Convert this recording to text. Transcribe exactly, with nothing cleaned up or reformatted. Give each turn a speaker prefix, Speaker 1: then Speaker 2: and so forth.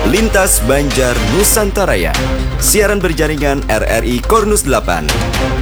Speaker 1: Lintas Banjar Nusantaraya. Siaran berjaringan R R I Kornus delapan.